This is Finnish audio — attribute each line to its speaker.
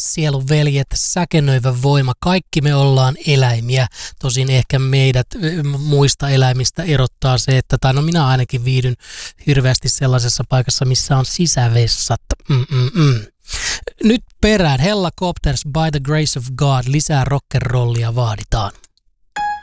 Speaker 1: sielun veljet, säkenöivä voima, kaikki me ollaan eläimiä. Tosin ehkä meidät muista eläimistä erottaa se, että, tai no minä ainakin viihdyn hirveästi sellaisessa paikassa, missä on sisävessat. Nyt perään Hellacopters by the grace of God, lisää rock'n'rollia vaaditaan.